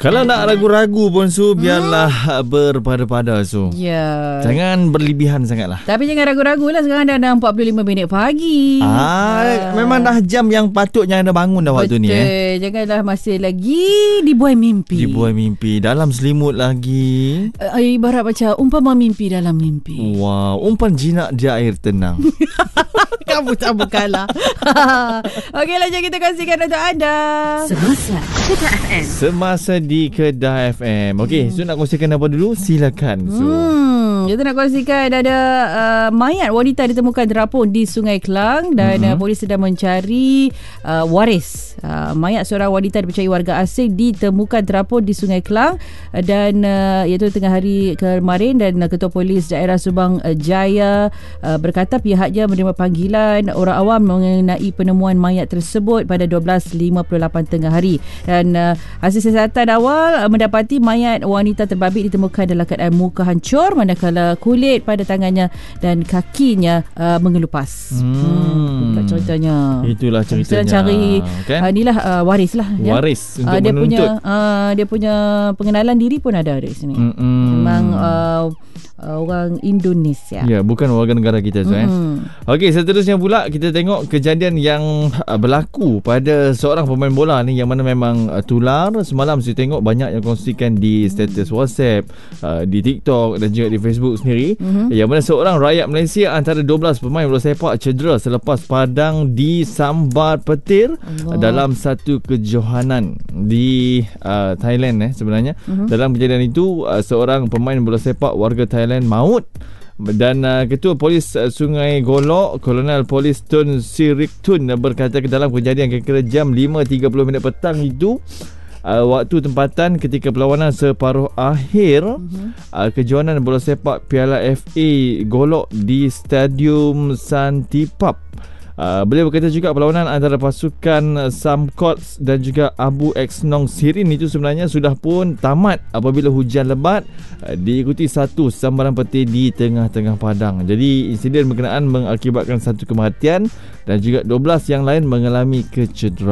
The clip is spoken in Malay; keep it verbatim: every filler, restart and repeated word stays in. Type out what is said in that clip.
Kalau nak ragu-ragu pun Su, biarlah hmm. berpada-pada Su. Ya. Jangan berlebihan sangatlah. Tapi jangan ragu-ragu lah. Sekarang dah empat puluh lima minit pagi. Ah, ah. Memang dah jam yang patutnya anda bangun dah waktu Betul. ni eh. Janganlah masih lagi dibuai mimpi. Dibuai mimpi dalam selimut lagi. Uh, ibarat macam umpama mimpi dalam mimpi. Wow, umpan jinak di air tenang. Kamu tak bukalah. Okeylah, jom kita kongsikan untuk anda. Semasa Kedah F M. Semasa di Kedah F M. Okey, hmm. Su nak kongsikan apa dulu? Silakan Su. Hmm, kita nak kongsikan ada uh, mayat wanita ditemukan terapung di Sungai Kelang dan hmm. uh, polis sedang mencari uh, waris. Uh, mayat seorang wanita dipercayai warga asing ditemukan terapung di Sungai Kelang uh, dan uh, iaitu tengah hari kemarin, dan uh, Ketua Polis Daerah Subang uh, Jaya uh, berkata pihaknya menerima panggilan orang awam mengenai penemuan mayat tersebut pada dua belas lima puluh lapan tengah hari, dan uh, hasil siasatan awal uh, mendapati mayat wanita terbabit ditemukan dalam keadaan muka hancur manakala kulit pada tangannya dan kakinya uh, mengelupas. Hmm. Hmm, ceritanya. Itulah ceritanya. Kita cari kan? uh, inilah uh, waris lah. Waris ya? Untuk uh, dia menuntut. punya uh, dia punya pengenalan diri pun ada di sini. Mm-mm. Memang uh, Uh, orang Indonesia. Ya, bukan warga negara kita tu mm-hmm. eh. Okey, seterusnya pula kita tengok kejadian yang uh, berlaku pada seorang pemain bola ni yang mana memang uh, tular. Semalam saya tengok banyak yang kongsikan di status WhatsApp, uh, di TikTok dan juga di Facebook sendiri, mm-hmm. yang mana seorang rakyat Malaysia antara dua belas pemain bola sepak cedera selepas padang disambar petir Allah. dalam satu kejohanan di uh, Thailand eh sebenarnya. Mm-hmm. Dalam kejadian itu uh, seorang pemain bola sepak warga Thailand maut, dan uh, Ketua Polis uh, Sungai Golok Kolonel Polis Tun Sirik Tun uh, berkata ke dalam kejadian kira-kira jam lima tiga puluh minit petang itu, uh, waktu tempatan ketika perlawanan separuh akhir uh-huh. uh, kejohanan bola sepak Piala F A Golok di Stadium Santipap. Uh, beliau berkata juga perlawanan antara pasukan Samkots dan juga Abu Exnong Sirin itu sebenarnya sudah pun tamat apabila hujan lebat uh, diikuti satu sambaran petir di tengah-tengah padang. Jadi insiden berkenaan mengakibatkan satu kematian dan juga dua belas yang lain mengalami kecederaan.